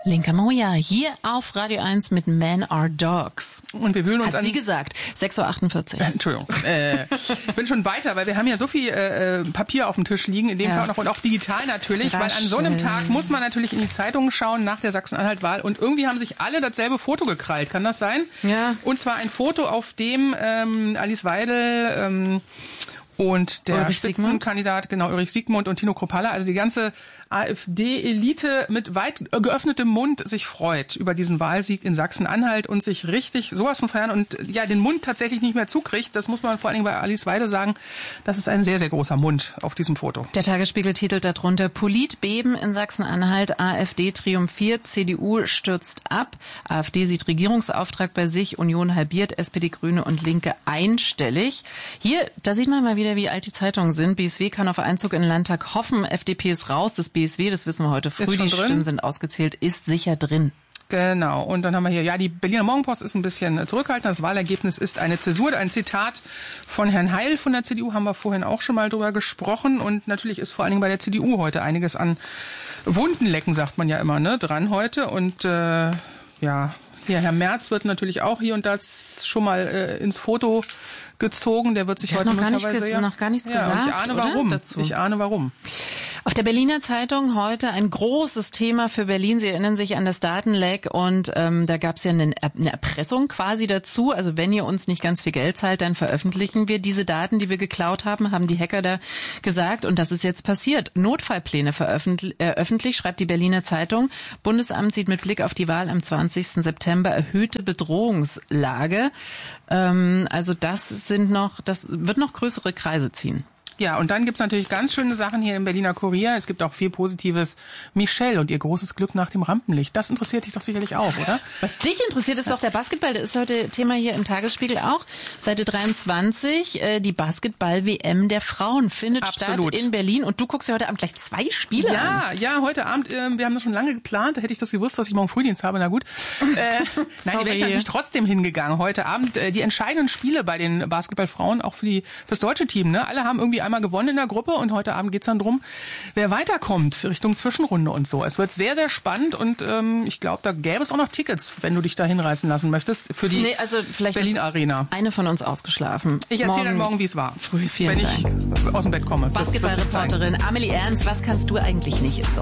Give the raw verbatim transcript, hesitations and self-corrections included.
Linka Moja hier auf Radio eins mit Men Are Dogs. Und wir wühlen uns Hat an... sie gesagt. sechs Uhr achtundvierzig. Äh, Entschuldigung. Äh, ich bin schon weiter, weil wir haben ja so viel äh, Papier auf dem Tisch liegen, in dem ja. Fall auch noch und auch digital natürlich, weil an so einem Tag muss man natürlich in die Zeitungen schauen nach der Sachsen-Anhalt-Wahl und irgendwie haben sich alle dasselbe Foto gekrallt. Kann das sein? Ja. Und zwar ein Foto, auf dem ähm, Alice Weidel... Ähm, und der Ulrich Spitzenkandidat, genau, Ulrich Siegmund und Tino Kruppalla, also die ganze AfD-Elite mit weit geöffnetem Mund sich freut über diesen Wahlsieg in Sachsen-Anhalt und sich richtig sowas von feiern und ja den Mund tatsächlich nicht mehr zukriegt. Das muss man vor allen Dingen bei Alice Weidel sagen. Das ist ein sehr, sehr großer Mund auf diesem Foto. Der Tagesspiegel titelt darunter: Politbeben in Sachsen-Anhalt, AfD triumphiert, C D U stürzt ab, AfD sieht Regierungsauftrag bei sich, Union halbiert, S P D, Grüne und Linke einstellig. Hier, da sieht man mal wieder, wie alt die Zeitungen sind. B S W kann auf Einzug in den Landtag hoffen, F D P ist raus, das B S W, das wissen wir heute früh, die drin? Stimmen sind ausgezählt, ist sicher drin. Genau. Und dann haben wir hier, ja, die Berliner Morgenpost ist ein bisschen zurückhaltend. Das Wahlergebnis ist eine Zäsur. Ein Zitat von Herrn Heil von der C D U, haben wir vorhin auch schon mal drüber gesprochen. Und natürlich ist vor allen Dingen bei der C D U heute einiges an Wundenlecken, sagt man ja immer, ne, dran heute. Und äh, ja, hier Herr Merz wird natürlich auch hier und da schon mal äh, ins Foto gezogen. Der wird sich Der heute hat noch gar, nicht, möglicherweise, ja, noch gar nichts ja, gesagt, ich ahne oder? warum. Dazu. Ich ahne warum. Auf der Berliner Zeitung heute ein großes Thema für Berlin. Sie erinnern sich an das Datenleck und ähm, da gab es ja eine, eine Erpressung quasi dazu. Also wenn ihr uns nicht ganz viel Geld zahlt, dann veröffentlichen wir diese Daten, die wir geklaut haben, haben die Hacker da gesagt. Und das ist jetzt passiert. Notfallpläne veröffentlich, äh, öffentlich, schreibt die Berliner Zeitung. Bundesamt sieht mit Blick auf die Wahl am zwanzigsten September erhöhte Bedrohungslage. Ähm, also das sind noch, das wird noch größere Kreise ziehen. Ja, und dann gibt's natürlich ganz schöne Sachen hier im Berliner Kurier. Es gibt auch viel Positives. Michelle und ihr großes Glück nach dem Rampenlicht. Das interessiert dich doch sicherlich auch, oder? Was dich interessiert, ist doch der Basketball. Das ist heute Thema hier im Tagesspiegel auch. Seite dreiundzwanzig, äh, die Basketball-W M der Frauen findet Absolut. statt in Berlin. Und du guckst ja heute Abend gleich zwei Spiele an. Ja, ja, heute Abend, äh, wir haben das schon lange geplant. Hätte ich das gewusst, dass ich morgen Frühdienst habe, na gut. Äh, nein, die wäre ich natürlich trotzdem hingegangen. Heute Abend äh, die entscheidenden Spiele bei den Basketballfrauen, auch für die fürs deutsche Team. Ne? Alle haben irgendwie einmal gewonnen in der Gruppe und heute Abend geht's dann drum, wer weiterkommt Richtung Zwischenrunde und so. Es wird sehr, sehr spannend und ähm, ich glaube, da gäbe es auch noch Tickets, wenn du dich da hinreißen lassen möchtest, für die nee, also vielleicht Berlin Arena. Eine von uns ausgeschlafen. Ich erzähle dann morgen, wie es war, früh, vielen wenn Dank. ich aus dem Bett komme. Basketballreporterin Amelie Ernst, was kannst du eigentlich nicht? Ist doch